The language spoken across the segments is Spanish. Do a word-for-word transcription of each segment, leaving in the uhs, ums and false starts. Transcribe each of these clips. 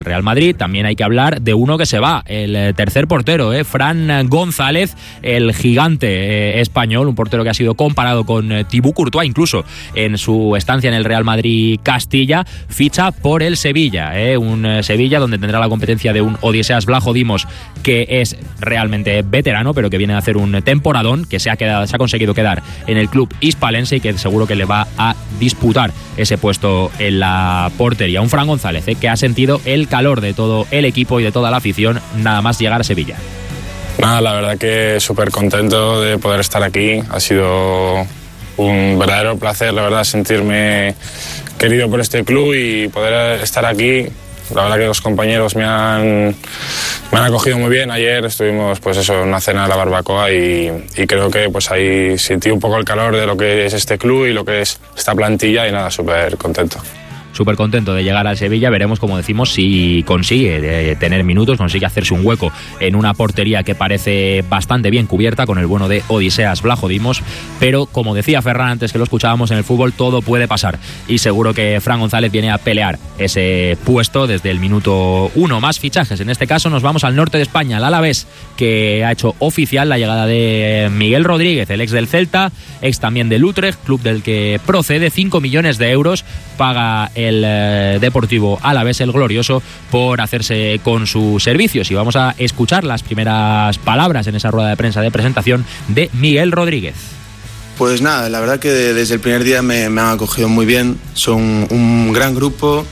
Real Madrid. También hay que hablar de uno que se va, el tercer portero, ¿eh? Fran González, el gigante eh, español, un portero que ha sido comparado con eh, Thibaut Courtois, incluso en su estancia en el Real Madrid Castilla, ficha por el Sevilla, ¿eh? un eh, Sevilla donde tendrá la competencia de un Odiseas Vlachodimos, que es realmente veterano, pero que viene a hacer un temporadón, que se ha, quedado, se ha conseguido quedar en el club hispalense y que seguro que le va a disputar ese puesto en la portería. Un Fran González ¿eh? que ha sentido el calor de todo el equipo y de toda la afición nada más llegar a Sevilla. Nada, la verdad que súper contento de poder estar aquí. Ha sido un verdadero placer, la verdad, sentirme querido por este club y poder estar aquí. La verdad que los compañeros me han, me han acogido muy bien. Ayer estuvimos pues eso, en una cena de la barbacoa y, y creo que pues ahí sentí un poco el calor de lo que es este club y lo que es esta plantilla y nada, súper contento. Súper contento de llegar al Sevilla. Veremos, como decimos, si consigue de tener minutos, consigue hacerse un hueco en una portería que parece bastante bien cubierta con el bueno de Odiseas Vlachodimos, pero como decía Ferran antes que lo escuchábamos, en el fútbol todo puede pasar y seguro que Fran González viene a pelear ese puesto desde el minuto uno. Más fichajes, en este caso nos vamos al norte de España, al Alavés, que ha hecho oficial la llegada de Miguel Rodríguez, el ex del Celta, ex también del Utrecht, club del que procede. Cinco millones de euros paga el eh, Deportivo Alavés, el glorioso, por hacerse con sus servicios. Y vamos a escuchar las primeras palabras en esa rueda de prensa de presentación de Miguel Rodríguez. Pues nada, la verdad que desde el primer día me, me han acogido muy bien. Son un gran grupo,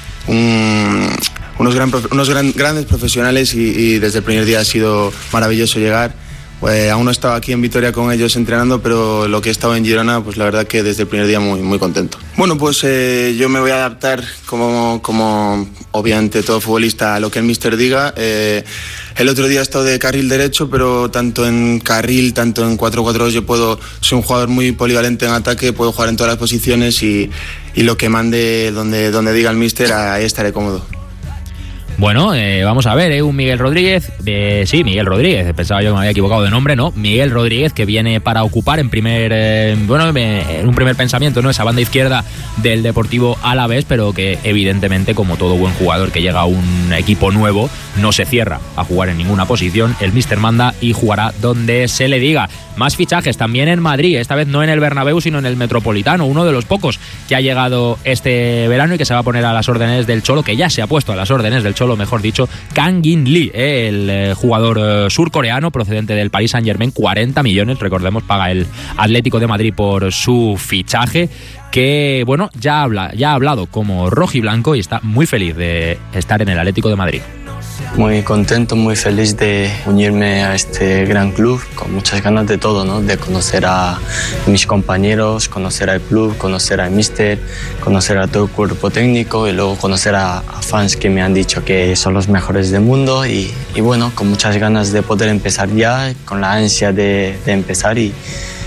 un, unos, gran, unos gran, grandes profesionales y, y desde el primer día ha sido maravilloso llegar. Pues aún no he estado aquí en Vitoria con ellos entrenando, pero lo que he estado en Girona, pues la verdad que desde el primer día muy, muy contento. Bueno, pues eh, yo me voy a adaptar como, como obviamente todo futbolista a lo que el míster diga. Eh, el otro día he estado de carril derecho, pero tanto en carril, tanto en cuatro cuatro dos yo puedo, soy un jugador muy polivalente en ataque, puedo jugar en todas las posiciones y, y lo que mande donde, donde diga el míster, ahí estaré cómodo. Bueno, eh, vamos a ver, ¿eh? un Miguel Rodríguez, eh, sí, Miguel Rodríguez, pensaba yo que me había equivocado de nombre, ¿no? Miguel Rodríguez, que viene para ocupar en primer, eh, bueno, en un primer pensamiento, ¿no? Esa banda izquierda del Deportivo Alavés, pero que evidentemente, como todo buen jugador que llega a un equipo nuevo, no se cierra a jugar en ninguna posición. El míster manda y jugará donde se le diga. Más fichajes también en Madrid, esta vez no en el Bernabéu, sino en el Metropolitano, uno de los pocos que ha llegado este verano y que se va a poner a las órdenes del Cholo, que ya se ha puesto a las órdenes del Cholo, mejor dicho, Kang-in Lee, eh, el eh, jugador eh, surcoreano procedente del Paris Saint-Germain. Cuarenta millones, recordemos, paga el Atlético de Madrid por su fichaje, que, bueno, ya, habla, ya ha hablado como rojiblanco y está muy feliz de estar en el Atlético de Madrid. Muy contento, muy feliz de unirme a este gran club, con muchas ganas de todo, ¿no? De conocer a mis compañeros, conocer al club, conocer al míster, conocer a todo el cuerpo técnico y luego conocer a, a fans que me han dicho que son los mejores del mundo y, y bueno, con muchas ganas de poder empezar ya, con la ansia de, de empezar y,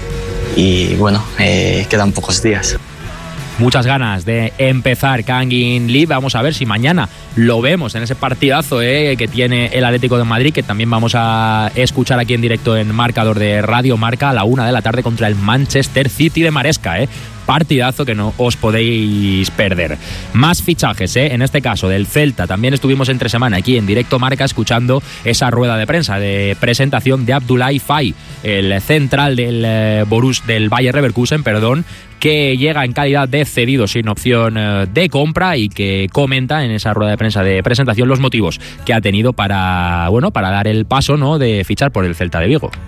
y bueno, eh, quedan pocos días. Muchas ganas de empezar Kang-in Lee. Vamos a ver si mañana lo vemos en ese partidazo eh, que tiene el Atlético de Madrid, que también vamos a escuchar aquí en directo en Marcador de Radio Marca a la una de la tarde contra el Manchester City de Maresca. Eh. Partidazo que no os podéis perder. Más fichajes, ¿eh? En este caso del Celta. También estuvimos entre semana aquí en Directo Marca escuchando esa rueda de prensa de presentación de Abdoulaye Faye, el central del eh, Borussia, del Bayer Leverkusen, perdón, que llega en calidad de cedido sin opción eh, de compra y que comenta en esa rueda de prensa de presentación los motivos que ha tenido para, bueno, para dar el paso, ¿no?, de fichar por el Celta de Vigo.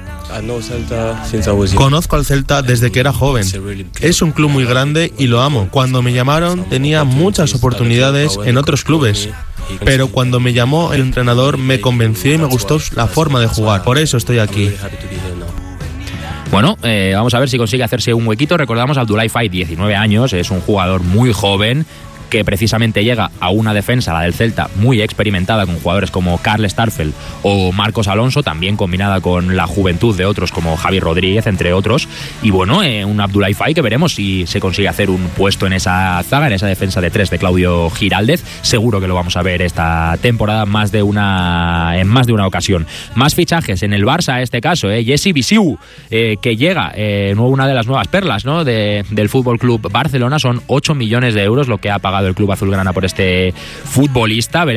Conozco al Celta desde que era joven. Es un club muy grande y lo amo. Cuando me llamaron tenía muchas oportunidades en otros clubes, pero cuando me llamó el entrenador me convenció y me gustó la forma de jugar. Por eso estoy aquí. Bueno, eh, vamos a ver si consigue hacerse un huequito. Recordamos a Abdoulaye Faye, diecinueve años, es un jugador muy joven, que precisamente llega a una defensa, la del Celta, muy experimentada, con jugadores como Karl Starfelt o Marcos Alonso, también combinada con la juventud de otros como Javi Rodríguez, entre otros. Y bueno, eh, un Abdoulaye Faye que veremos si se consigue hacer un puesto en esa zaga, en esa defensa de tres de Claudio Giraldez. Seguro que lo vamos a ver esta temporada más de una, en más de una ocasión. Más fichajes en el Barça, en este caso, eh, Jesse Bisiu, eh, que llega, eh, una de las nuevas perlas, ¿no?, de, del Fútbol Club Barcelona. Son ocho millones de euros lo que ha pagado pagado el club azulgrana por este futbolista.